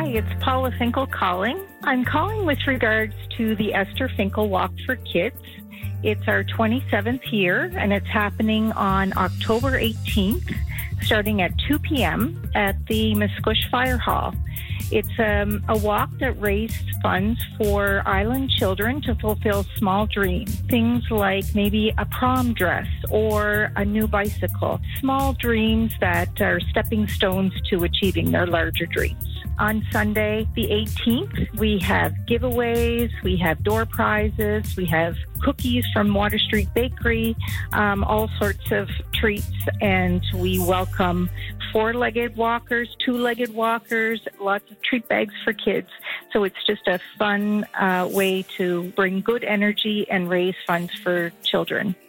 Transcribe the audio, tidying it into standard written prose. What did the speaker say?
it's Paula Finkel calling. I'm calling with regards to the Esther Finkel Walk for Kids. It's our 27th year, and it's happening on October 18th, starting at 2 p.m. at the Musqueam Fire Hall. It's a walk that raised funds for island children to fulfill small dreams. Things like maybe a prom dress or a new bicycle. Small dreams that are stepping stones to achieving their larger dreams. On Sunday, the 18th, we have giveaways, we have door prizes, we have cookies from Water Street Bakery, all sorts of treats, and we welcome four-legged walkers, two-legged walkers, lots of treat bags for kids. So it's just a fun way to bring good energy and raise funds for children.